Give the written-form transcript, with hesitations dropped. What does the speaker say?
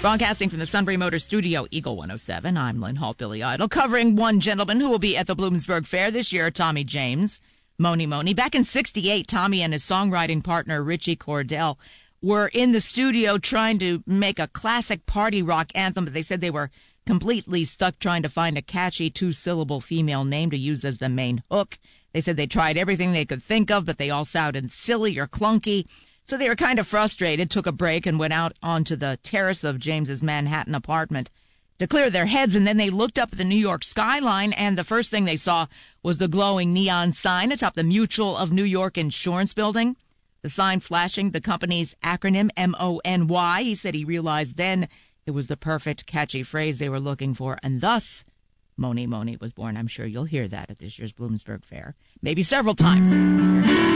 Broadcasting from the Sunbury Motor Studio, Eagle 107, I'm Lynn Hall, Billy Idol, covering one gentleman who will be at the Bloomsburg Fair this year, Tommy James, Mony Mony. Back in '68, Tommy and his songwriting partner, Richie Cordell, were in the studio trying to make a classic party rock anthem, but they said they were completely stuck trying to find a catchy two-syllable female name to use as the main hook. They said they tried everything they could think of, but they all sounded silly or clunky. So they were kind of frustrated, took a break, and went out onto the terrace of James's Manhattan apartment to clear their heads. And then they looked up at the New York skyline, and the first thing they saw was the glowing neon sign atop the Mutual of New York Insurance Building. The sign flashing the company's acronym, MONY. He said he realized then it was the perfect catchy phrase they were looking for, and thus Mony Mony was born. I'm sure you'll hear that at this year's Bloomsburg Fair, maybe several times.